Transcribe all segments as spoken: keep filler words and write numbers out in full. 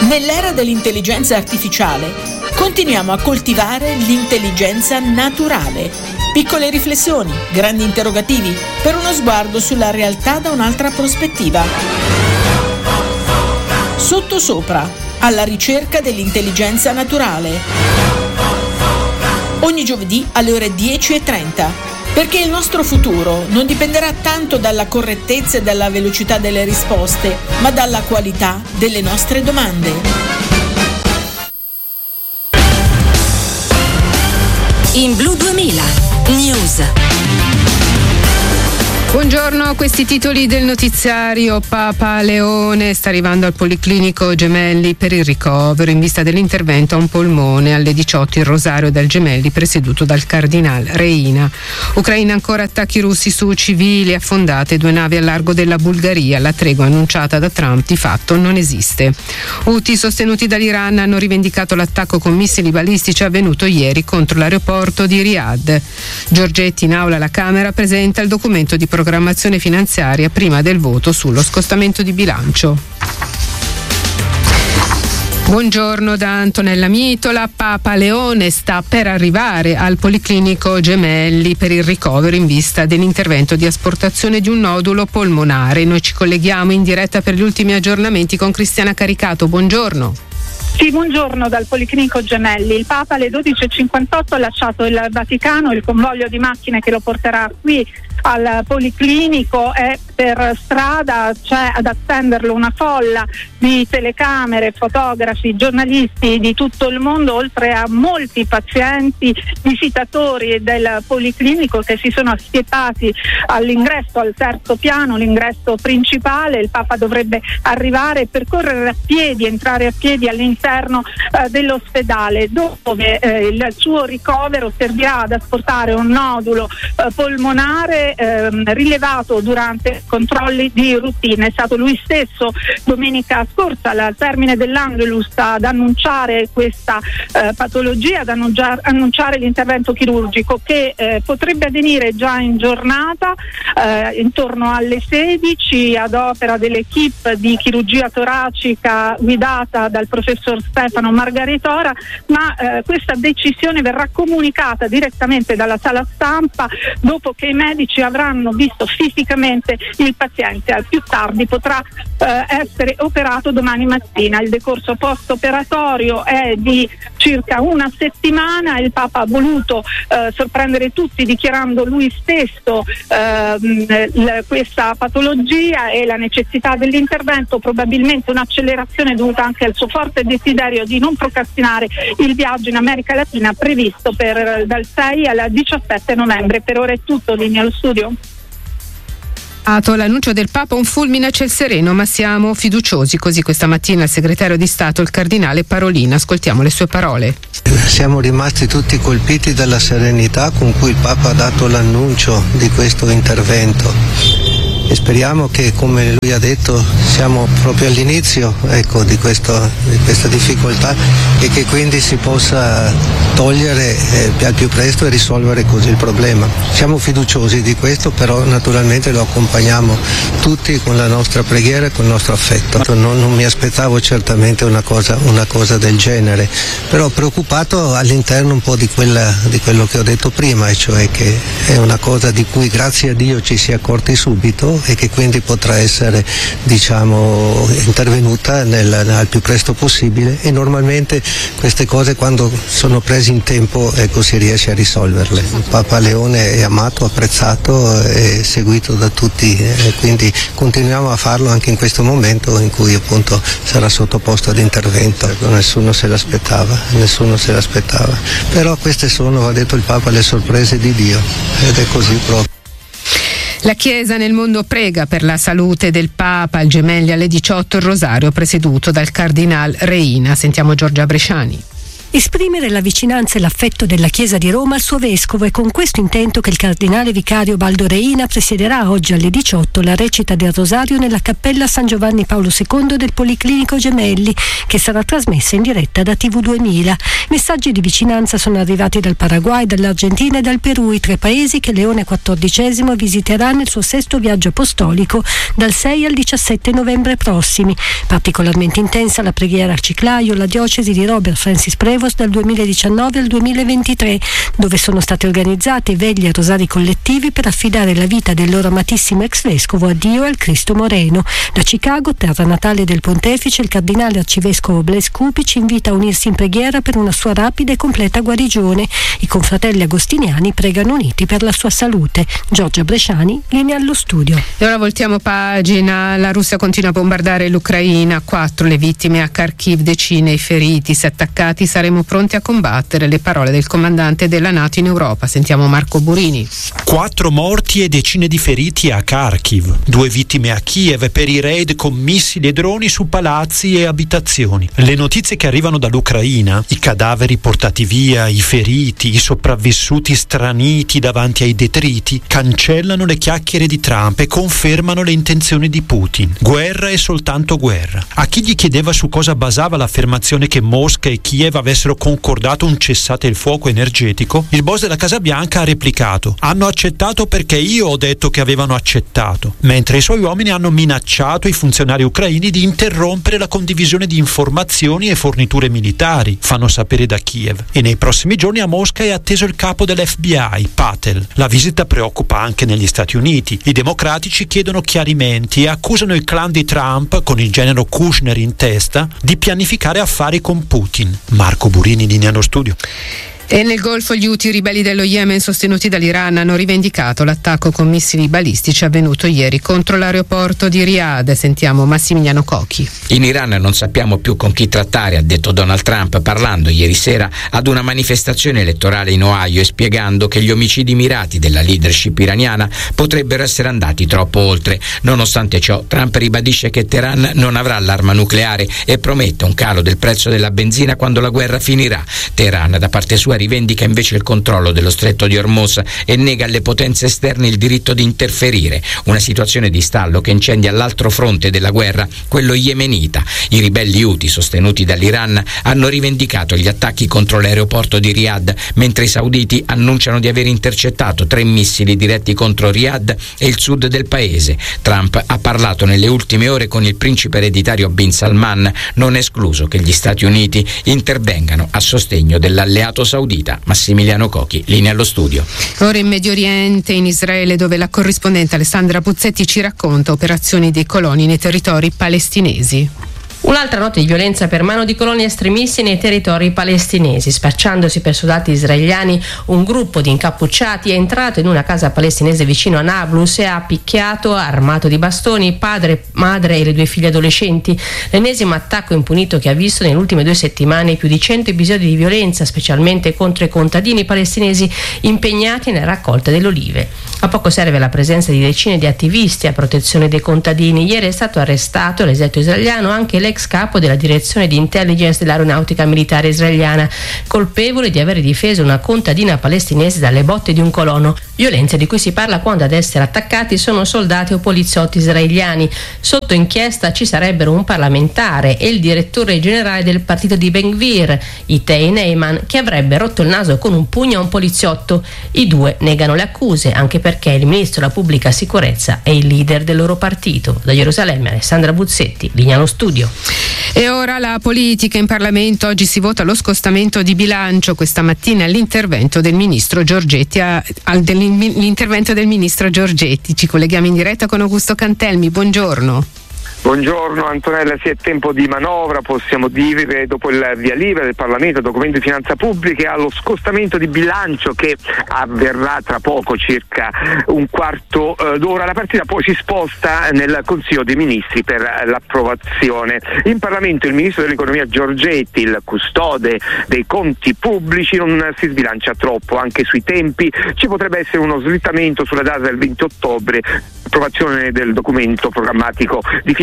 Nell'era dell'intelligenza artificiale continuiamo a coltivare l'intelligenza naturale. Piccole riflessioni, grandi interrogativi, per uno sguardo sulla realtà da un'altra prospettiva. Sottosopra, alla ricerca dell'intelligenza naturale. Ogni giovedì alle ore dieci e trenta. Perché il nostro futuro non dipenderà tanto dalla correttezza e dalla velocità delle risposte, ma dalla qualità delle nostre domande. In Blu duemila News. Buongiorno, questi titoli del notiziario. Papa Leone sta arrivando al Policlinico Gemelli per il ricovero in vista dell'intervento a un polmone. Alle diciotto il rosario del Gemelli presieduto dal Cardinal Reina. Ucraina, ancora attacchi russi su civili, affondate due navi a largo della Bulgaria. La tregua annunciata da Trump di fatto non esiste. Houthi sostenuti dall'Iran hanno rivendicato l'attacco con missili balistici avvenuto ieri contro l'aeroporto di Riyadh. Giorgetti in aula alla Camera presenta il documento di programmazione finanziaria prima del voto sullo scostamento di bilancio. Buongiorno da Antonella Mitola. Papa Leone sta per arrivare al Policlinico Gemelli per il ricovero in vista dell'intervento di asportazione di un nodulo polmonare. Noi ci colleghiamo in diretta per gli ultimi aggiornamenti con Cristiana Caricato. Buongiorno. Sì, buongiorno dal Policlinico Gemelli. Il Papa alle dodici e cinquantotto ha lasciato il Vaticano, il convoglio di macchine che lo porterà qui al Policlinico è per strada, c'è ad attenderlo una folla di telecamere, fotografi, giornalisti di tutto il mondo, oltre a molti pazienti, visitatori del Policlinico che si sono assiepati all'ingresso, al terzo piano, l'ingresso principale. Il Papa dovrebbe arrivare e percorrere a piedi, entrare a piedi all'interno eh, dell'ospedale, dove eh, il suo ricovero servirà ad asportare un nodulo eh, polmonare Ehm, rilevato durante controlli di routine. È stato lui stesso domenica scorsa al termine dell'Angelus ad annunciare questa eh, patologia, ad annunciare, annunciare l'intervento chirurgico che eh, potrebbe avvenire già in giornata eh, intorno alle sedici ad opera dell'equipe di chirurgia toracica guidata dal professor Stefano Margaritora, ma eh, questa decisione verrà comunicata direttamente dalla sala stampa dopo che i medici avranno visto fisicamente il paziente. Al più tardi potrà eh, essere operato domani mattina. Il decorso post-operatorio è di circa una settimana. Il Papa ha voluto eh, sorprendere tutti dichiarando lui stesso eh, l- questa patologia e la necessità dell'intervento, probabilmente un'accelerazione dovuta anche al suo forte desiderio di non procrastinare il viaggio in America Latina previsto per dal sei al diciassette novembre. Per ora è tutto, linea allo studio. L'annuncio del Papa un fulmine a ciel sereno, ma siamo fiduciosi, così questa mattina il segretario di Stato, il cardinale Parolin. Ascoltiamo le sue parole. Siamo rimasti tutti colpiti dalla serenità con cui il Papa ha dato l'annuncio di questo intervento e speriamo che, come lui ha detto, siamo proprio all'inizio ecco, di, questo, di questa difficoltà e che quindi si possa togliere eh, al più presto e risolvere così il problema. Siamo fiduciosi di questo, però naturalmente lo accompagniamo tutti con la nostra preghiera e con il nostro affetto. Non, non mi aspettavo certamente una cosa, una cosa del genere, però preoccupato all'interno un po' di, quella, di quello che ho detto prima, e cioè che è una cosa di cui grazie a Dio ci si è accorti subito e che quindi potrà essere diciamo intervenuta nel, al più presto possibile, e normalmente queste cose quando sono prese in tempo ecco, si riesce a risolverle. Il Papa Leone è amato, apprezzato e seguito da tutti e quindi continuiamo a farlo anche in questo momento in cui appunto sarà sottoposto ad intervento. Nessuno se l'aspettava, nessuno se l'aspettava. Però queste sono, ha detto il Papa, le sorprese di Dio, ed è così proprio. La Chiesa nel mondo prega per la salute del Papa. Al Gemelli alle diciotto il rosario presieduto dal Cardinal Reina. Sentiamo Giorgia Bresciani. esprimere la vicinanza e l'affetto della Chiesa di Roma al suo vescovo. È con questo intento che il cardinale vicario Baldo Reina presiederà oggi alle diciotto la recita del Rosario nella cappella San Giovanni Paolo secondo del Policlinico Gemelli, che sarà trasmessa in diretta da T V duemila. Messaggi di vicinanza sono arrivati dal Paraguay, dall'Argentina e dal Perù, i tre paesi che Leone quattordicesimo visiterà nel suo sesto viaggio apostolico dal sei al diciassette novembre prossimi. Particolarmente intensa la preghiera al Ciclaio, la diocesi di Robert Francis Prevost dal duemiladiciannove al duemilaventitré, dove sono state organizzate veglie e rosari collettivi per affidare la vita del loro amatissimo ex vescovo a Dio e al Cristo Moreno. Da Chicago, terra natale del pontefice, il cardinale arcivescovo Blaise Cupic invita a unirsi in preghiera per una sua rapida e completa guarigione. I confratelli agostiniani pregano uniti per la sua salute. Giorgia Bresciani, linea allo studio. E ora voltiamo pagina. La Russia continua a bombardare l'Ucraina. Quattro le vittime a Kharkiv, decine i feriti. Se attaccati saremo pronti a combattere. Le parole del comandante della NATO in Europa. Sentiamo Marco Burini. Quattro morti e decine di feriti a Kharkiv. Due vittime a Kiev per i raid con missili e droni su palazzi e abitazioni. Le notizie che arrivano dall'Ucraina, i cadaveri portati via, i feriti, i sopravvissuti straniti davanti ai detriti, cancellano le chiacchiere di Trump e confermano le intenzioni di Putin. Guerra e soltanto guerra. A chi gli chiedeva su cosa basava l'affermazione che Mosca e Kiev avessero concordato un cessate il fuoco energetico, il boss della Casa Bianca ha replicato: hanno accettato perché io ho detto che avevano accettato, mentre i suoi uomini hanno minacciato i funzionari ucraini di interrompere la condivisione di informazioni e forniture militari, fanno sapere da Kiev. E nei prossimi giorni a Mosca è atteso il capo dell'F B I, Patel. La visita preoccupa anche negli Stati Uniti. I democratici chiedono chiarimenti e accusano il clan di Trump, con il genero Kushner in testa, di pianificare affari con Putin. Marco Burini, linea allo studio. E nel Golfo gli Houthi, ribelli dello Yemen sostenuti dall'Iran, hanno rivendicato l'attacco con missili balistici avvenuto ieri contro l'aeroporto di Riyadh. Sentiamo Massimiliano Cocchi. In Iran non sappiamo più con chi trattare, ha detto Donald Trump parlando ieri sera ad una manifestazione elettorale in Ohio e spiegando che gli omicidi mirati della leadership iraniana potrebbero essere andati troppo oltre. Nonostante ciò, Trump ribadisce che Teheran non avrà l'arma nucleare e promette un calo del prezzo della benzina quando la guerra finirà. Teheran, da parte sua, rivendica invece il controllo dello stretto di Hormuz e nega alle potenze esterne il diritto di interferire. Una situazione di stallo che incendia l'altro fronte della guerra, quello yemenita. I ribelli Houthi, sostenuti dall'Iran, hanno rivendicato gli attacchi contro l'aeroporto di Riyadh, mentre i sauditi annunciano di aver intercettato tre missili diretti contro Riyadh e il sud del paese. Trump ha parlato nelle ultime ore con il principe ereditario Bin Salman. Non è escluso che gli Stati Uniti intervengano a sostegno dell'alleato saudita. Massimiliano Cocchi, linea allo studio. Ora in Medio Oriente, in Israele, dove la corrispondente Alessandra Puzzetti ci racconta operazioni dei coloni nei territori palestinesi. Un'altra notte di violenza per mano di coloni estremisti nei territori palestinesi. Spacciandosi per soldati israeliani, un gruppo di incappucciati è entrato in una casa palestinese vicino a Nablus e ha picchiato, armato di bastoni, padre, madre e le due figlie adolescenti. L'ennesimo attacco impunito che ha visto nelle ultime due settimane più di cento episodi di violenza, specialmente contro i contadini palestinesi impegnati nella raccolta delle olive. A poco serve la presenza di decine di attivisti a protezione dei contadini. Ieri è stato arrestato all'esercito israeliano anche l'ex capo della direzione di intelligence dell'aeronautica militare israeliana, colpevole di aver difeso una contadina palestinese dalle botte di un colono. Violenza di cui si parla quando ad essere attaccati sono soldati o poliziotti israeliani. Sotto inchiesta ci sarebbero un parlamentare e il direttore generale del partito di Ben Gvir, Itay Neyman, che avrebbe rotto il naso con un pugno a un poliziotto. I due negano le accuse, anche perché il ministro della pubblica sicurezza è il leader del loro partito. Da Gerusalemme, Alessandra Buzzetti, linea allo studio. E ora la politica in Parlamento. Oggi si vota lo scostamento di bilancio. Questa mattina l'intervento del ministro Giorgetti a, al, dell'intervento del ministro Giorgetti. Ci colleghiamo in diretta con Augusto Cantelmi. Buongiorno. Buongiorno Antonella, sì, è tempo di manovra, possiamo dire, dopo il via libera del Parlamento, documento di finanza pubblica, allo scostamento di bilancio che avverrà tra poco, circa un quarto eh, d'ora. La partita poi si sposta nel Consiglio dei Ministri per l'approvazione. In Parlamento il Ministro dell'Economia Giorgetti, il custode dei conti pubblici, non si sbilancia troppo anche sui tempi. Ci potrebbe essere uno slittamento sulla data del venti ottobre, approvazione del documento programmatico di finanza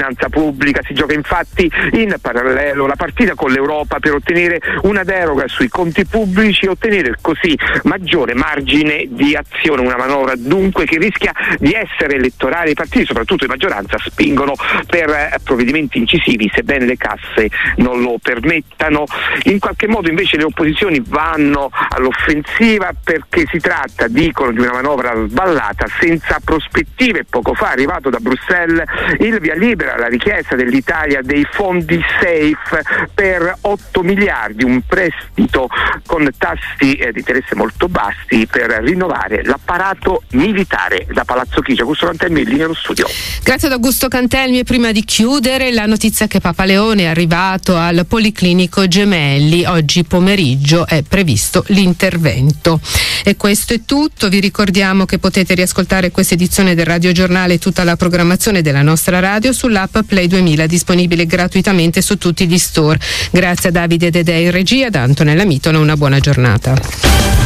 finanza pubblica. Si gioca infatti in parallelo la partita con l'Europa per ottenere una deroga sui conti pubblici e ottenere così maggiore margine di azione, una manovra dunque che rischia di essere elettorale. I partiti, soprattutto di maggioranza, spingono per eh, provvedimenti incisivi, sebbene le casse non lo permettano. In qualche modo invece le opposizioni vanno all'offensiva perché si tratta, dicono, di una manovra sballata senza prospettive. Poco fa è arrivato da Bruxelles il via libera alla richiesta dell'Italia dei fondi safe per otto miliardi, un prestito con tassi eh, di interesse molto bassi per rinnovare l'apparato militare. Da Palazzo Chigi, Augusto Cantelmi, in linea allo studio. Grazie ad Augusto Cantelmi. E prima di chiudere, la notizia che Papa Leone è arrivato al Policlinico Gemelli. Oggi pomeriggio è previsto l'intervento. E questo è tutto. Vi ricordiamo che potete riascoltare questa edizione del Radio Giornale e tutta la programmazione della nostra radio sull'app Play duemila, disponibile gratuitamente su tutti gli store. Grazie a Davide Dedè in regia, da Antonella Mitola, una buona giornata.